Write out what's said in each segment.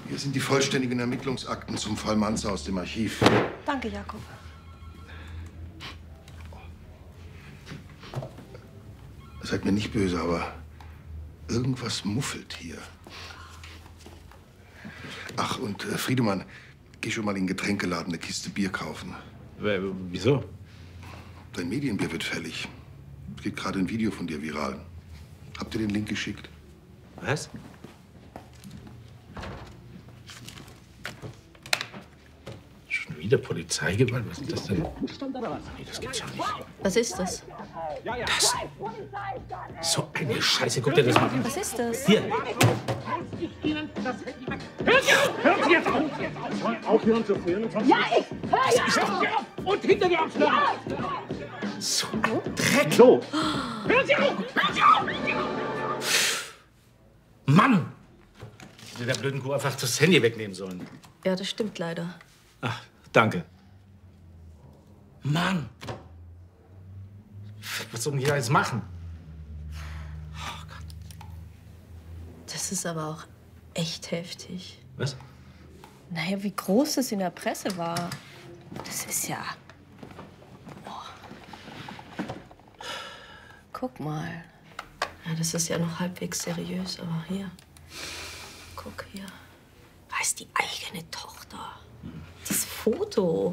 Hier sind die vollständigen Ermittlungsakten zum Fall Manzer aus dem Archiv. Danke, Jakob. Seid mir nicht böse, aber irgendwas muffelt hier. Ach, und Friedemann, geh schon mal in den Getränkeladen eine Kiste Bier kaufen. Wieso? Dein Medienbier wird fällig. Es geht gerade ein Video von dir viral. Habt ihr den Link geschickt? Was? Schon wieder Polizeigewalt? Was ist das denn? Nee, das gibt's ja nicht. Was ist das? Das? So eine Scheiße. Guck dir das mal an. Was ist das? Hier. Hören Sie jetzt auf! Aufhören zu filmen! Ja, ich höre jetzt auf! Und hinter dir aufhören! So ein Dreck. So! Hören Sie auf! Hören Sie auf! Mann! Ich hätte der blöden Kuh einfach das Handy wegnehmen sollen. Ja, das stimmt leider. Ach, danke. Mann! Was soll ich da jetzt machen? Oh Gott. Das ist aber auch echt heftig. Was? Naja, wie groß das in der Presse war. Das ist ja... Oh. Guck mal. Ja, das ist ja noch halbwegs seriös, aber hier. Guck hier. Da ist die eigene Tochter. Das Foto.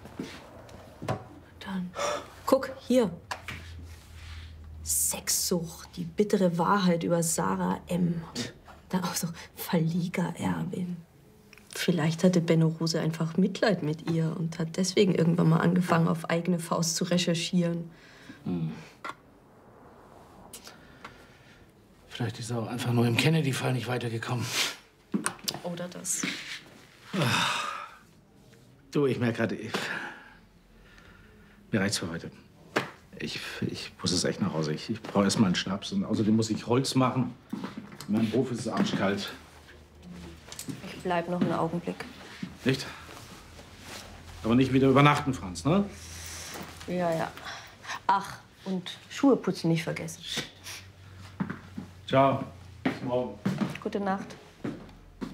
Dann. Guck, hier. Sexsucht, die bittere Wahrheit über Sarah M. Dann auch so Verlegererbin. Vielleicht hatte Benno Rose einfach Mitleid mit ihr und hat deswegen irgendwann mal angefangen, auf eigene Faust zu recherchieren. Vielleicht ist er auch einfach nur im Kennedy-Fall nicht weitergekommen. Oder das. Du, ich merke gerade, mir reicht's für heute. Ich muss jetzt echt nach Hause. Ich brauche erst mal einen Schnaps. Und außerdem muss ich Holz machen. Mein Hof ist arschkalt. Ich bleib noch einen Augenblick. Nicht? Aber nicht wieder übernachten, Franz, ne? Ja, ja. Ach, und Schuhe putzen nicht vergessen. Ciao. Bis morgen. Gute Nacht.